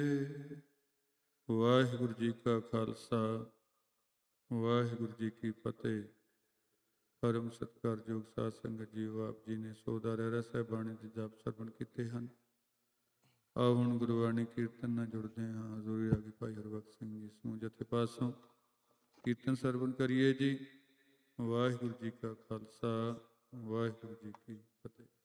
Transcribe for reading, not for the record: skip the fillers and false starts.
ਵਾਹਿਗੁਰੂ ਜੀ ਕਾ ਖਾਲਸਾ ਵਾਹਿਗੁਰੂ ਜੀ ਕੀ ਫਤਿਹ। ਪਰਮ ਸਤਿਕਾਰਯੋਗ ਸਾਧ ਸੰਗਤ ਜੀਓ, ਆਪ ਜੀ ਨੇ ਸੋਦਾ ਰਹਿਰਾ ਸਾਹਿਬ ਬਾਣੀ ਦੇ ਜਪ ਸਰਵਣ ਕੀਤੇ ਹਨ। ਆਓ ਹੁਣ ਗੁਰਬਾਣੀ ਕੀਰਤਨ ਨਾਲ ਜੁੜਦੇ ਹਾਂ। ਹਜ਼ੂਰੀ ਆ ਗਈ ਭਾਈ ਹਰਬਖਸ਼ ਸਿੰਘ ਜੀ ਸਮੂਹ ਜਥੇ ਪਾਸੋਂ ਕੀਰਤਨ ਸਰਵਣ ਕਰੀਏ ਜੀ। ਵਾਹਿਗੁਰੂ ਜੀ ਕਾ ਖਾਲਸਾ ਵਾਹਿਗੁਰੂ ਜੀ ਕੀ ਫਤਿਹ।